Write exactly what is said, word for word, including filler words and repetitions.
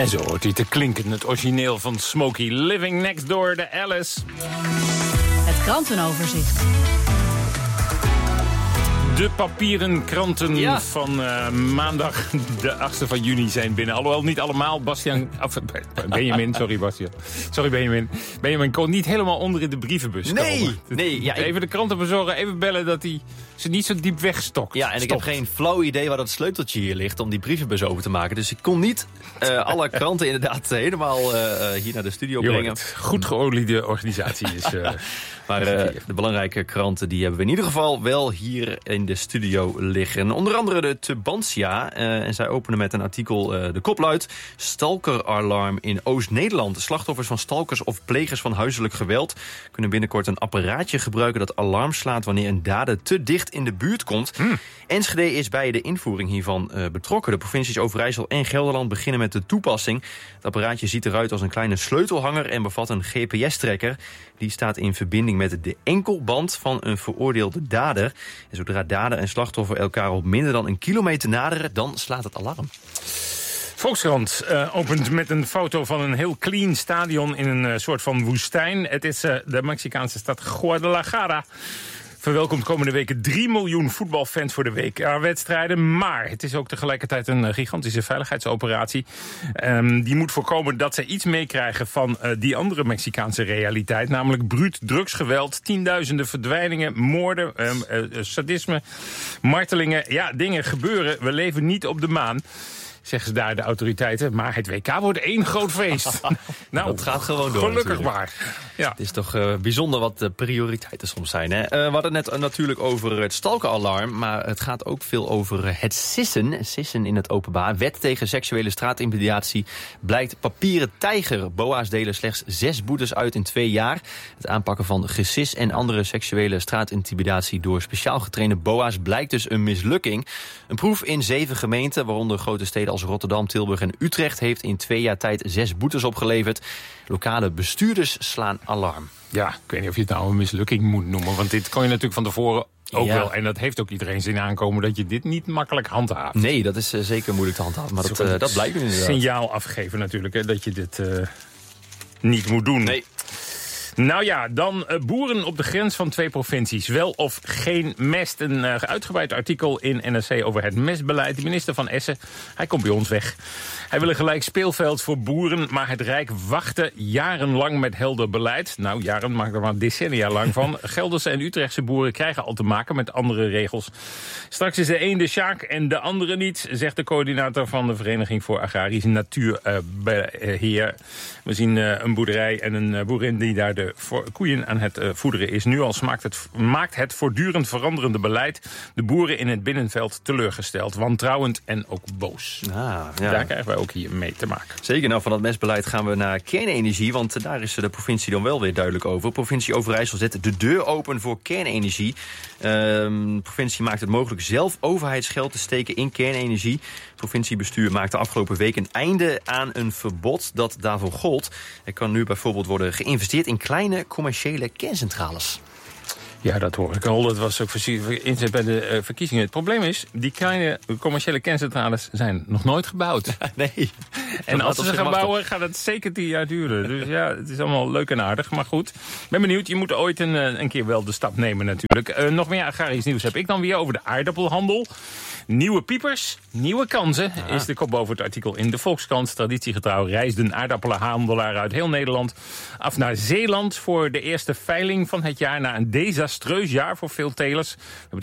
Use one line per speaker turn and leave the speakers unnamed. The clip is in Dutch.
En zo hoort hij te klinken, het origineel van Smokey. Living Next Door, de Alice.
Het krantenoverzicht.
De papieren kranten
ja.
van uh, maandag de achtste van juni zijn binnen. Alhoewel niet allemaal. Bastiaan, of, Benjamin, sorry Bastiaan. Sorry Benjamin. Benjamin kon niet helemaal onder in de brievenbus
nee,
komen.
Nee, ja,
even
ik...
de kranten bezorgen, even bellen dat hij ze niet zo diep wegstokt.
Ja, en ik
stopt.
heb geen flauw idee waar dat sleuteltje hier ligt om die brievenbus open te maken. Dus ik kon niet uh, alle kranten inderdaad helemaal uh, hier naar de studio brengen.
Goed geoliede organisatie is... Uh,
Maar uh, de belangrijke kranten die hebben we in ieder geval wel hier in de studio liggen. Onder andere de Tubantia. Uh, en zij openen met een artikel, uh, de kop luidt: Stalkeralarm in Oost-Nederland. Slachtoffers van stalkers of plegers van huiselijk geweld kunnen binnenkort een apparaatje gebruiken dat alarm slaat wanneer een dader te dicht in de buurt komt. Hmm. Enschede is bij de invoering hiervan uh, betrokken. De provincies Overijssel en Gelderland beginnen met de toepassing. Het apparaatje ziet eruit als een kleine sleutelhanger en bevat een G P S-trekker. Die staat in verbinding met de enkelband van een veroordeelde dader. En zodra dader en slachtoffer elkaar op minder dan een kilometer naderen, dan slaat het alarm.
Volkskrant uh, opent met een foto van een heel clean stadion in een uh, soort van woestijn. Het is uh, de Mexicaanse stad Guadalajara. Verwelkomt komende weken drie miljoen voetbalfans voor de W K-wedstrijden. Maar het is ook tegelijkertijd een gigantische veiligheidsoperatie. Um, die moet voorkomen dat ze iets meekrijgen van uh, die andere Mexicaanse realiteit. Namelijk bruut drugsgeweld, tienduizenden verdwijningen, moorden, um, uh, sadisme, martelingen. Ja, dingen gebeuren. We leven niet op de maan. Zeggen ze daar, de autoriteiten. Maar het W K wordt één groot feest.
Nou, dat gaat gewoon door.
Gelukkig
natuurlijk.
maar. Ja.
Het is toch uh, bijzonder wat de prioriteiten soms zijn. Hè? Uh, we hadden het net uh, natuurlijk over het stalkeralarm. Maar het gaat ook veel over het sissen. Sissen in het openbaar. Wet tegen seksuele straatintimidatie blijkt papieren tijger. B O A's delen slechts zes boetes uit in twee jaar. Het aanpakken van gesis en andere seksuele straatintimidatie door speciaal getrainde B O A's blijkt dus een mislukking. Een proef in zeven gemeenten, waaronder grote steden als Rotterdam, Tilburg en Utrecht, heeft in twee jaar tijd zes boetes opgeleverd. Lokale bestuurders slaan alarm.
Ja, ik weet niet of je het nou een mislukking moet noemen. Want dit kon je natuurlijk van tevoren ook
ja.
wel. En dat heeft ook iedereen zin aankomen dat je dit niet makkelijk handhaaft.
Nee, dat is uh, zeker moeilijk te handhaven. Maar dat, uh, dat blijkt nu inderdaad.
Signaal afgeven natuurlijk, hè, dat je dit uh, niet moet doen.
Nee.
Nou ja, dan uh, boeren op de grens van twee provincies. Wel of geen mest. Een uh, uitgebreid artikel in N R C over het mestbeleid. De minister van Essen, hij komt bij ons weg. Hij wil een gelijk speelveld voor boeren, maar het Rijk wachtte jarenlang met helder beleid. Nou, jaren maakt er maar decennia lang van. Gelderse en Utrechtse boeren krijgen al te maken met andere regels. Straks is de een de Sjaak en de andere niet, zegt de coördinator van de Vereniging voor Agrarische Natuurbeheer. We zien uh, een boerderij en een uh, boerin die daar de koeien aan het uh, voederen is. Nu al maakt het, maakt het voortdurend veranderende beleid de boeren in het binnenveld teleurgesteld, wantrouwend en ook boos.
Ah, ja.
Daar krijgen wij ook hier mee te maken.
Zeker, nou van dat mestbeleid gaan we naar kernenergie, want daar is de provincie dan wel weer duidelijk over. De provincie Overijssel zet de deur open voor kernenergie. Um, de provincie maakt het mogelijk zelf overheidsgeld te steken in kernenergie. Het provinciebestuur maakte afgelopen week een einde aan een verbod dat daarvoor gold. Er kan nu bijvoorbeeld worden geïnvesteerd in kleine commerciële kerncentrales.
Ja, dat hoor ik al. Dat was ook inzet bij de uh, verkiezingen. Het probleem is, die kleine commerciële kerncentrales zijn nog nooit gebouwd.
Nee.
En als ze ze gaan bouwen, gaat het zeker tien jaar duren. Dus ja, het is allemaal leuk en aardig. Maar goed, ben benieuwd. Je moet ooit een, een keer wel de stap nemen natuurlijk. Uh, nog meer agrarisch nieuws heb ik dan weer over de aardappelhandel. Nieuwe piepers, nieuwe kansen, ja. is de kop boven het artikel in de Volkskrant. Traditiegetrouw reisden aardappelhandelaar uit heel Nederland af naar Zeeland voor de eerste veiling van het jaar na een desastreus jaar voor veel telers. We hebben